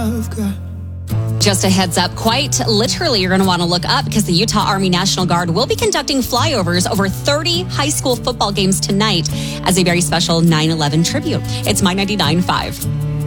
Just a heads up, quite literally, you're going to want to look up because the Utah Army National Guard will be conducting flyovers over 30 high school football games tonight as a very special 9/11 tribute. It's My 99.5.